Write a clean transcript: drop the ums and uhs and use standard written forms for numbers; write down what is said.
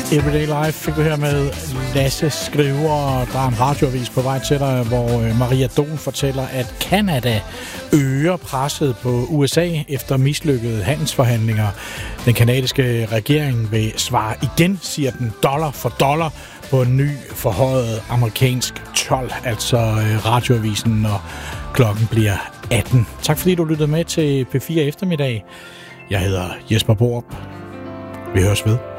Everyday Life fik du her med Lasse Skriver. Der er en radioavis på vej til dig, hvor Maria Don fortæller, at Canada øger presset på USA efter mislykkede handelsforhandlinger. Den kanadiske regering vil svare igen, siger den, dollar for dollar på en ny forhøjet amerikansk told, altså radioavisen, når klokken bliver 18. Tak fordi du lyttede med til P4 Eftermiddag. Jeg hedder Jesper Borup. Vi høres ved.